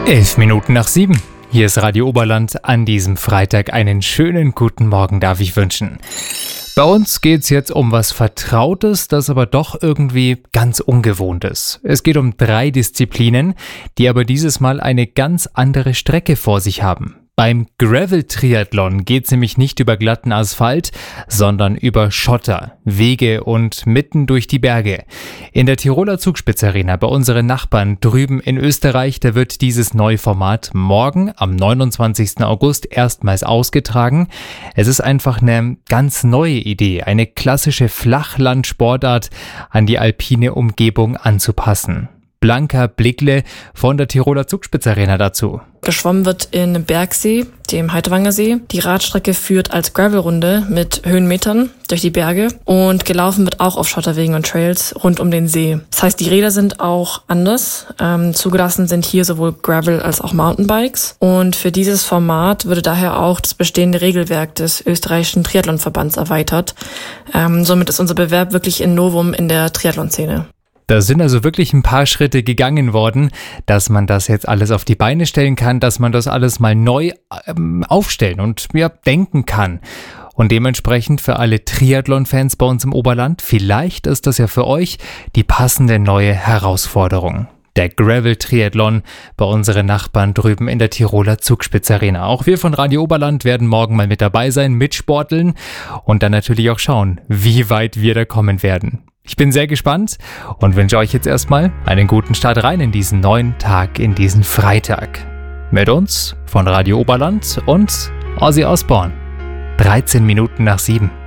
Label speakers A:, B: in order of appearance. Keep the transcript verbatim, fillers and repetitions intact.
A: Elf Minuten nach sieben. Hier ist Radio Oberland. An diesem Freitag einen schönen guten Morgen darf ich wünschen. Bei uns geht's jetzt um was Vertrautes, das aber doch irgendwie ganz Ungewohntes. Es geht um drei Disziplinen, die aber dieses Mal eine ganz andere Strecke vor sich haben. Beim Gravel-Triathlon geht's nämlich nicht über glatten Asphalt, sondern über Schotter, Wege und mitten durch die Berge. In der Tiroler Zugspitzarena bei unseren Nachbarn drüben in Österreich, da wird dieses neue Format morgen am neunundzwanzigsten August erstmals ausgetragen. Es ist einfach eine ganz neue Idee, eine klassische Flachlandsportart an die alpine Umgebung anzupassen. Blanka Blickle von der Tiroler Zugspitzarena dazu.
B: Geschwommen wird in Bergsee, dem Heidwanger See. Die Radstrecke führt als Gravelrunde mit Höhenmetern durch die Berge und gelaufen wird auch auf Schotterwegen und Trails rund um den See. Das heißt, die Räder sind auch anders. Ähm, zugelassen sind hier sowohl Gravel als auch Mountainbikes. Und für dieses Format würde daher auch das bestehende Regelwerk des österreichischen Triathlonverbands erweitert. Ähm, somit ist unser Bewerb wirklich ein Novum in der Triathlon-Szene.
A: Da sind also wirklich ein paar Schritte gegangen worden, dass man das jetzt alles auf die Beine stellen kann, dass man das alles mal neu ähm, aufstellen und ja, denken kann. Und dementsprechend für alle Triathlon-Fans bei uns im Oberland, vielleicht ist das ja für euch die passende neue Herausforderung. Der Gravel-Triathlon bei unseren Nachbarn drüben in der Tiroler Zugspitzarena. Auch wir von Radio Oberland werden morgen mal mit dabei sein, mitsporteln und dann natürlich auch schauen, wie weit wir da kommen werden. Ich bin sehr gespannt und wünsche euch jetzt erstmal einen guten Start rein in diesen neuen Tag, in diesen Freitag. Mit uns von Radio Oberland und Ozzy Osbourne. dreizehn Minuten nach sieben.